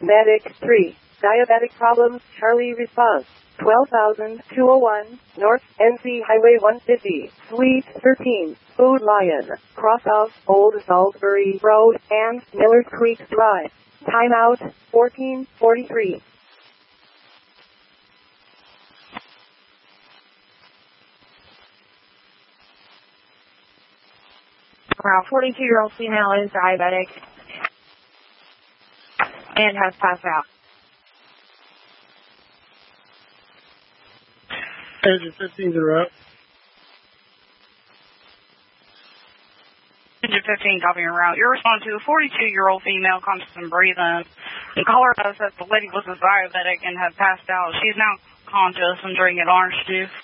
Medic 3. Diabetic problems. Charlie response. 12,201 North NC Highway 150, Suite 13, Food Lion, cross of Old Salisbury Road and Miller Creek Drive. Timeout 14:43. 42-year-old female is diabetic and has passed out. Engine 15's en route. Engine 15, copy en route. You're responding to a 42-year-old female conscious and breathing. The caller knows that the lady was a diabetic and had passed out. She's now conscious and drinking orange juice.